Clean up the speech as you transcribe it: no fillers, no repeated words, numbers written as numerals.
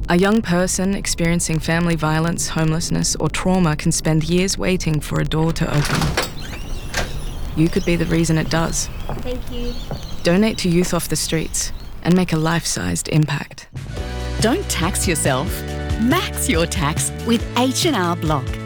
A young person experiencing family violence, homelessness, or trauma can spend years waiting for a door to open. You could be the reason it does. Thank you. Donate to Youth Off the Streets and make a life-sized impact. Don't tax yourself. Max your tax with H&R Block.